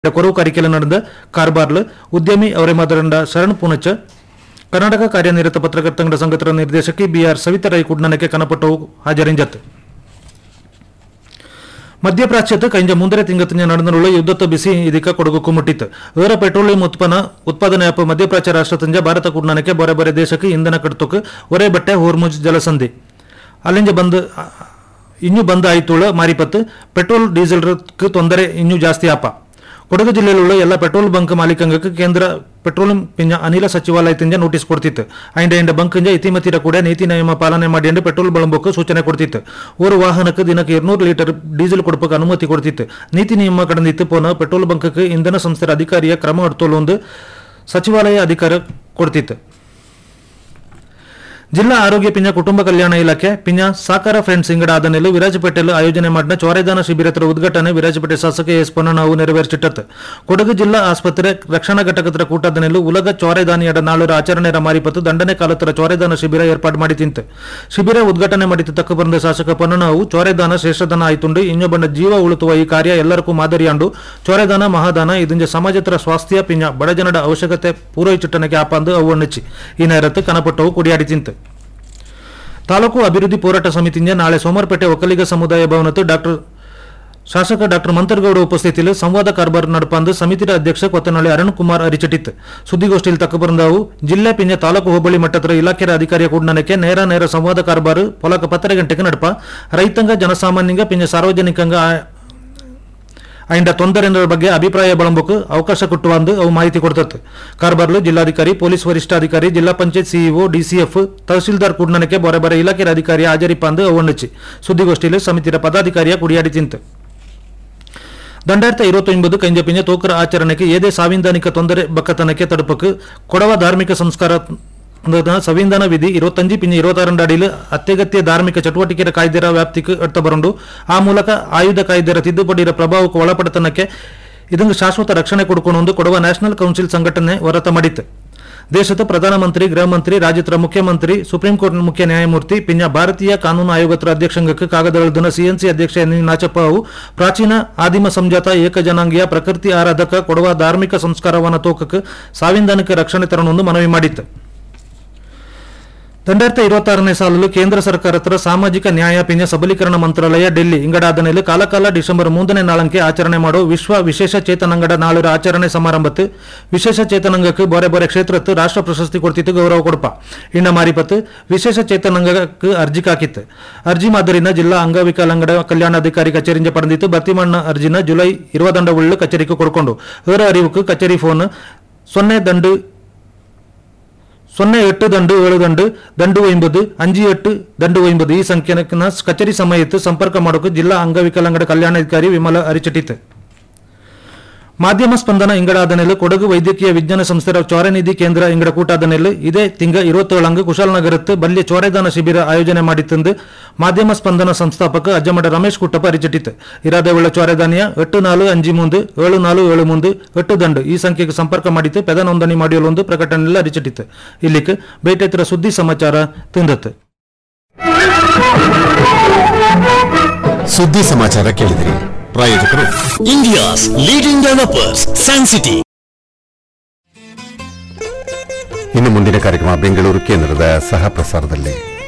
ಕೊರವು ಕಾರಿಕೆಲ ನಡೆದ ಕಾರ್ಬಾರ್ಲು ಉದ್ಯಮಿ ಅವರೇ ಮಾತನಾಡ ಶರಣ್ ಪೂನಚ್ಚ ಕರ್ನಾಟಕ ಕಾರ್ಯನಿರತ ಪತ್ರಕರ್ತರ ಸಂಘದ ನಿರ್ದೇಶಕಿ ಬಿಆರ್ ಸವಿತರಾಯಿ ಕುಡ್ನನಕ್ಕೆ ಕನಪಟ್ಟವು ಹಾಜರಿಂಜತ್ ಮಧ್ಯಪ್ರಾಚ್ಯದ ಕೈಂಜ ಮುಂದರೆ ತಿಂಗತಿನ ನಡೆದರುಳ್ಳ ಯುದ್ಧದ ಬಿಸಿ ಇದಕ್ಕ ಕೊಡಗು ಮುಟ್ಟಿತ್ತು ಏರ ಪೆಟ್ರೋಲಿಯಂ ಉತ್ಪಾದನೆ ಆಪ್ ಮಧ್ಯಪ್ರಾಚ್ಯ ರಾಷ್ಟ್ರತಂಜ ಭಾರತ ಕುಡ್ನನಕ್ಕೆ ಬೊರೆ ಬೊರೆ ದೇಶಕ್ಕೆ ಇಂಧನ ಕಡ್ತಕ್ಕೆ ಒರೇ ಬಟ್ಟೆ ಹೋರ್ಮುಜ್ ಜಲಸಂಧಿ ಅಲ್ಲಿಂದ ಇನ್ನೂ ಬಂದ್ ಆಯ್ತುಳ ಮಾರಿಪತ್ತು ಪೆಟ್ರೋಲ್ ಡೀಸೆಲ್ ತೊಂದರೆ ಇನ್ನೂ ಜಾಸ್ತಿ ಆಪ ಕೊಡಗು ಜಿಲ್ಲೆಯಲ್ಲಿರುವ ಎಲ್ಲ ಪೆಟ್ರೋಲ್ ಬಂಕ್ ಮಾಲೀಕಂಗಕ್ಕೆ ಕೇಂದ್ರ ಪೆಟ್ರೋಲಿಯಂ ಪಿಂಜ ಅನಿಲ ಸಚಿವಾಲಯದಿಂದ ನೋಟಿಸ್ ಕೊಡ್ತಿತ್ತು ಐಂಡ ಬಂಕ್ ಇತಿಮತಿರ ಕೂಡ ನೀತಿ ನಿಯಮ ಪಾಲನೆ ಮಾಡಿ ಪೆಟ್ರೋಲ್ ಬಳಂಬಕ್ಕೆ ಸೂಚನೆ ಕೊಡ್ತಿತ್ತು ஒரு ವಾಹನಕ್ಕೆ ದಿನಕ್ಕೆ 200 ಲೀಟರ್ ಡೀಸೆಲ್ ಕೊಡಬೇಕು ಅನುಮತಿ ಕೊಡ್ತಿತ್ತು ನೀತಿ ನಿಯಮ ಕಡಂದಿತ್ತು ಪೋನ ಪೆಟ್ರೋಲ್ ಬಂಕ್ಗೆ ಇಂಧನ ಸಂಸ್ಥೆ ಅಧಿಕಾರಿಯ ಕ್ರಮ ಎಡ್ತೋಲು ಒಂದು ಸಚಿವಾಲಯ ಅಧಿಕಾರ ಕೊಡ್ತಿತ್ತು ಜಿಲ್ಲಾ ಆರೋಗ್ಯ ಪಿಂಜ ಕುಟುಂಬ ಕಲ್ಯಾಣ ಇಲಾಖೆ ಪಿಂಜ ಸಾಕಾರ ಫ್ರೆಂಡ್ಸ್ ಇಂಗಡ ಆದನೆಲು ವಿರಾಜಪೇಟೆಯಲ್ಲಿ ಆಯೋಜನೆ ಮಾಡಿದ ಚೋರೆದಾನ ಶಿಬಿರತರ ಉದ್ಘಾಟನೆ ವಿರಾಜಪೇಟೆ ಶಾಸಕ ಎಸ್ ಪೊನ್ನಣ್ಣಾವು ನೆರವೇರಿಸಿಟ್ಟತ್ತು ಕೊಡಗು ಜಿಲ್ಲಾ ಆಸ್ಪತ್ರೆ ರಕ್ಷಣಾ ಘಟಕದ ಕೂಟದನೆಲು ಉಲಗ ಚೋರೆದಾನಿಯಡ ನಾಳರ ಆಚರಣೆ ಮಾರಿಪತ್ತು ದಂಡನೆ ಕಾಲತರ ಚೋರೆದಾನ ಶಿಬಿರ ಏರ್ಪಾಡು ಮಾಡಿ ತಿಂತು ಶಿಬಿರ ಉದ್ಘಾಟನೆ ಮಾಡಿದ ತಕ್ಕ ಬಂದ ಶಾಸಕ ಪೊನ್ನಣ್ಣಾವು ಚೋರೆದಾನ ಶ್ರೇಷ್ಠದಾನ ಆಯ್ತುಂಡು ಇನ್ನೊಬ್ಬನ ಜೀವ ಉಳಿಸುವ ಈ ಕಾರ್ಯ ಎಲ್ಲರಿಗೂ ಮಾದರಿಯಾಂಡು ಚೋರೆದಾನ ಮಹಾದಾನ ಇದೊಂದು ಸಮಾಜತರ ಸ್ವಾಸ್ಥ್ಯ ಪಿಂಜ ಬಡಜನಡ ಅವಶ್ಯಕತೆ ಪೂರೈಸುಟ್ಟನಕ್ಕೆ ಆಪಂದು ಅವು ಅಣ್ಣಚ್ಚಿ ಈ ನೇರತ್ತು ಕನಪಟ್ಟವು ಕುಡಿಯಾಡಿ ತಿಂತು ತಾಲೂಕು ಅಭಿವೃದ್ಧಿ ಹೋರಾಟ ಸಮಿತಿಯಿಂದ ನಾಳೆ ಸೋಮವಾರಪೇಟೆ ಒಕ್ಕಲಿಗ ಸಮುದಾಯ ಭವನತ್ತು ಶಾಸಕ ಡಾಕ್ಟರ್ ಮಂತರ್ಗೌಡ ಉಪಸ್ಥಿತಿಯಲ್ಲಿ ಸಂವಾದ ಕಾರ್ಬಾರ್ ನಡಪಂದು ಸಮಿತಿಯ ಅಧ್ಯಕ್ಷ ಕೊತ್ತನಹಳ್ಳಿ ಅರುಣ್ ಕುಮಾರ್ ಅರಿಚಟಿತ್ ಸುದ್ದಿಗೋಷ್ಠಿಯಲ್ಲಿ ತಕ್ಕಬಂದವು ಜಿಲ್ಲೆ ಪಿಂಜ ತಾಲೂಕು ಹೋಬಳಿ ಮಟ್ಟದ ಇಲಾಖೆ ಅಧಿಕಾರಿಯ ಕೂಡನಕ್ಕೆ ನೇರ ಸಂವಾದ ಕಾರ್ಬಾರ್ ಪೊಲಕ 10 ಗಂಟೆಗೆ ನಡಪ ರೈತಂಗ ಜನಸಾಮಾನ್ಯಂಗ ಪಿಂಜ ಸಾರ್ವಜನಿಕಂಗ ಐಂಡ ತೊಂದರೆಗಳ ಬಗ್ಗೆ ಅಭಿಪ್ರಾಯ ಬಳಂಬಕ್ಕೆ ಅವಕಾಶ ಕೊಟ್ಟುವಂದು ಅವು ಮಾಹಿತಿ ಕೊಡ್ತತ್ತು ಕಾರ್ಬಾರ್ಲು ಜಿಲ್ಲಾಧಿಕಾರಿ ಪೊಲೀಸ್ ವರಿಷ್ಠಾಧಿಕಾರಿ ಜಿಲ್ಲಾ ಪಂಚಾಯತ್ ಸಿಇಒ ಡಿಸಿಎಫ್ ತಹಸೀಲ್ದಾರ್ ಕೂಡನಕ್ಕೆ ಬೊರೆ ಬೊರೆ ಇಲಾಖೆ ಅಧಿಕಾರಿ ಹಾಜರಿಪಂದು ಅವಣ್ಣಚ್ಚಿ ಸುದ್ದಿಗೋಷ್ಠಿಯಲ್ಲಿ ಸಮಿತಿಯ ಪದಾಧಿಕಾರಿಯ ಕುಡಿಯಾಡಿ ತಿಂತು 2029 ಕೈಂಜ ಪಿಂಜ ತೋಕರ ಆಚರಣೆಗೆ ಏದೇ ಸಾಂವಿಧಾನಿಕ ತೊಂದರೆ ಬಕ್ಕತನಕ್ಕೆ ತಡುಪಕ್ಕೆ ಕೊಡವ ಧಾರ್ಮಿಕ ಸಂಸ್ಕಾರ ಸಂವಿಧಾನ ವಿಧಿ 25 ಪಿಂಜ 22 ಅಡಿಯಲ್ಲಿ ಅತ್ಯಗತ್ಯ ಧಾರ್ಮಿಕ ಚಟುವಟಿಕೆಯ ಕಾಯ್ದೆರ ವ್ಯಾಪ್ತಿಗೆ ಎಡ್ತ ಬರಂಡು ಆ ಮೂಲಕ ಆಯುಧ ಕಾಯ್ದೆರ ತಿದ್ದುಪಡಿಯ ಪ್ರಭಾವಕ್ಕೆ ಒಳಪಡತನಕ್ಕೆ ಇದನ್ನು ಶಾಶ್ವತ ರಕ್ಷಣೆ ಕೊಡ್ಕೊಂಡು ಕೊಡವ ನ್ಯಾಷನಲ್ ಕೌನ್ಸಿಲ್ ಸಂಘಟನೆ ಹೊರತ ಮಾಡಿತ್ತು ದೇಶದ ಪ್ರಧಾನಮಂತ್ರಿ ಗೃಹ ಮಂತ್ರಿ ರಾಜ್ಯದ ಮುಖ್ಯಮಂತ್ರಿ ಸುಪ್ರೀಂ ಕೋರ್ಟ್ ಮುಖ್ಯ ನ್ಯಾಯಮೂರ್ತಿ ಪಿಂಜ ಭಾರತೀಯ ಕಾನೂನು ಆಯೋಗದ ಅಧ್ಯಕ್ಷಂಗಕ್ಕೆ ಕಾಗದದ ಸಿಎನ್ಸಿ ಅಧ್ಯಕ್ಷ ಎನ್ ನಾಚಪ್ಪ ಅವು ಪ್ರಾಚೀನ ಆದಿಮ ಸಂಜಾತ ಏಕಜನಾಂಗೀಯ ಪ್ರಕೃತಿ ಆರಾಧಕ ಕೊಡವ ಧಾರ್ಮಿಕ ಸಂಸ್ಕಾರವನ್ನ ತೋಕಕ್ಕೆ ಸಾಂವಿಧಾನಿಕ ರಕ್ಷಣೆ ತರണമെಂದು ಮನವಿ ಮಾಡಿತ್ತು 2026ನೇ ಸಾಲಲು ಕೇಂದ್ರ ಸರ್ಕಾರದ ಸಾಮಾಜಿಕ ನ್ಯಾಯ ಪಿಂಜ ಸಬಲೀಕರಣ ಮಂತ್ರಾಲಯ ಡೆಲ್ಲಿ ಇಂಗಡಾದನೆಯಲ್ಲಿ ಕಾಲಕಾಲ ಡಿಸೆಂಬರ್ 3ನೇ ನಾಳಂಕೆ ಆಚರಣೆ ಮಾಡೋ ವಿಶ್ವ ವಿಶೇಷ ಚೇತನಂಗಡ ನಾಳರ ಆಚರಣೆ ಸಮಾರಂಭತ್ತು ವಿಶೇಷ ಚೇತನಂಗಕ್ಕೆ ಬೊರೆ ಬೊರೆ ಕ್ಷೇತ್ರತ್ತು ರಾಷ್ಟ್ರ ಪ್ರಶಸ್ತಿ ಕೊಡ್ತಿತ್ತು ಗೌರವ ಕೊಡಪ ಇನ್ನ ಮಾರಿಪತ್ತು ವಿಶೇಷ ಚೇತನಂಗಕ್ಕೆ ಅರ್ಜಿ ಕಾಕಿತ್ತು ಅರ್ಜಿ ಮಾದರಿನ ಜಿಲ್ಲಾ ಅಂಗವಿಕಲಾಂಗಡ ಕಲ್ಯಾಣಾಧಿಕಾರಿ ಕಚೇರಿಯಿಂದ ಪಡೆದಿತ್ತು ಭರ್ತಿಮಣ್ಣ ಅರ್ಜಿನ ಜುಲೈ 20 ಉಳ್ಳು ಕಚೇರಿಗೆ ಕೊಡ್ಕೊಂಡು ಅವರ ಅರಿವುக்கு ಕಚೇರಿ ಫೋನ್ 08 ಈ ಸಂಖ್ಯೆನ ಕಚೇರಿ ಸಮಯತ್ತು ಸಂಪರ್ಕ ಮಾಡೋಕೆ ಜಿಲ್ಲಾ ಅಂಗವಿಕಲಾಂಗಡ ಕಲ್ಯಾಣಾಧಿಕಾರಿ ವಿಮಲ ಅರಿಚಟಿತ್ ಮಾಧ್ಯಮ ಸ್ಪಂದನ ಇಂಗಡಾದನೆಲ್ಲ ಕೊಡಗು ವೈದ್ಯಕೀಯ ವಿಜ್ಞಾನ ಸಂಸ್ಥೆಯ ಚೋರೆನಿಧಿ ಕೇಂದ್ರ ಇಂಗಡ ಕೂಟಾದನೆಲ್ಲ ಇದೇ ತಿಂಗ 27 ಕುಶಾಲನಗರತ್ತು ಬಲ್ಯ ಚೋರೆದಾನ ಶಿಬಿರ ಆಯೋಜನೆ ಮಾಡಿತ್ತಂದು ಮಾಧ್ಯಮ ಸ್ಪಂದನ ಸಂಸ್ಥಾಪಕ ಅಜ್ಜಮಠ ರಮೇಶ್ ಕುಟ್ಟಪ್ಪ ಅರಿಚಟಿತ್ ಇರಾದೆವುಳ್ಳ ಚೋರೆದಾನಿಯ 8453 7473 8 ಈ ಸಂಖ್ಯೆಗೆ ಸಂಪರ್ಕ ಮಾಡಿತ್ತು ಪೆದ ನೋಂದಣಿ ಮಾಡಿಯಲು ಒಂದು ಪ್ರಕಟಣೆಲ್ಲ ಅರಿಚಟಿತ್ ಇಲ್ಲಿಕ್ಕೆ ಬೇಟೆತ್ರ ಸುದ್ದಿ ಸಮಾಚಾರ ತಿಂದತ್ತು ಸುದ್ದಿ ಸಮಾಚಾರ ಕೇಳಿದಿರಿ ಪ್ರಾಯೋಜಕರು India's leading developers San city ಇನ್ನು ಮುಂದಿನ ಕಾರ್ಯಕ್ರಮ ಬೆಂಗಳೂರು ಕೇಂದ್ರದ ಸಹ ಪ್ರಸಾರದಲ್ಲಿ